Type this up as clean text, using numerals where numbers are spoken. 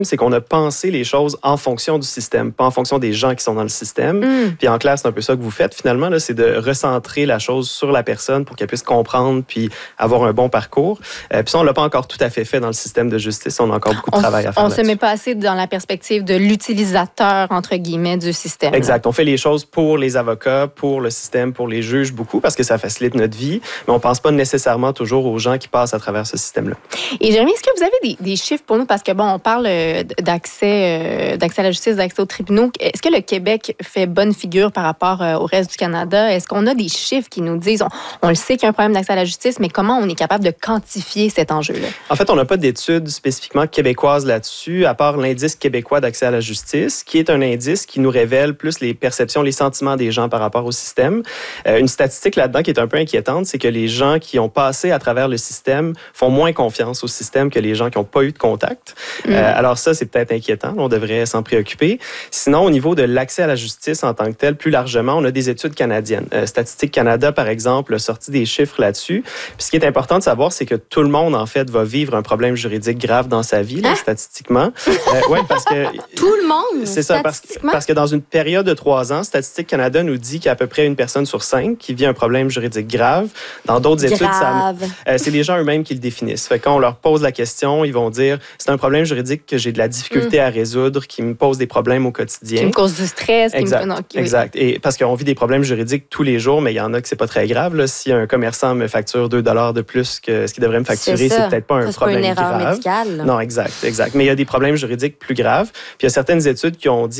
c'est qu'on a pensé les choses en fonction du système, pas en fonction des gens qui sont dans le système. Puis en clair, c'est un peu ça que vous faites finalement, là, c'est de recentrer la chose sur la personne pour qu'elle puisse comprendre puis avoir un bon parcours. Puis ça, on l'a pas encore tout à fait dans le système de justice. On a encore beaucoup de travail à faire. On se met pas assez dans la perspective de l'utilisateur, entre guillemets, du système. Exact. On fait les choses pour les avocats, pour le système, pour les juges beaucoup parce que ça facilite notre vie, mais on pense pas nécessairement toujours aux gens qui passent à travers ce système-là. Et Jérémy, est-ce que vous avez des chiffres pour nous? Parce que, bon, on parle d'accès à la justice, d'accès aux tribunaux. Est-ce que le Québec fait bonne figure par rapport au reste du Canada? Est-ce qu'on a des chiffres qui nous disent, on le sait qu'il y a un problème d'accès à la justice, mais comment on est capable de quantifier cet enjeu-là? En fait, on n'a pas d'études spécifiquement québécoises là-dessus, à part l'indice québécois d'accès à la justice, qui est un indice qui nous révèle plus les perceptions, les sentiments des gens par rapport au système. Une statistique là-dedans qui est un peu inquiétante, c'est que les gens qui ont passé à travers le système font moins confiance au système que les gens qui n'ont pas eu de contact. Alors ça, c'est peut-être inquiétant. On devrait s'en préoccuper. Sinon, au niveau de l'accès à la justice en tant que tel, plus largement, on a des études canadiennes. Statistique Canada, par exemple, a sorti des chiffres là-dessus. Puis ce qui est important de savoir, c'est que tout le monde, en fait, va vivre un problème juridique grave dans sa vie, là, statistiquement. Oui, parce que... Tout le monde? C'est ça, parce que dans une période de 3 ans, Statistique Canada nous dit qu'il y a à peu près une personne sur 5 qui vit un problème juridique grave. Dans d'autres études, c'est les gens eux-mêmes qui le définissent. Fait que quand on leur pose la question, ils vont dire « c'est un problème juridique que j'ai de la difficulté à résoudre, qui me pose des problèmes au quotidien. » Qui me cause du stress. Exact. Et parce qu'on vit des problèmes juridiques tous les jours, mais il y en a que c'est pas très grave. Là. Si un commerçant me facture 2 $ de plus que ce qu'il devrait me facturer, c'est peut-être pas un problème grave. C'est pas une erreur médicale. Non, exact. Mais il y a des problèmes juridiques plus graves. Puis il y a certaines études qui ont dit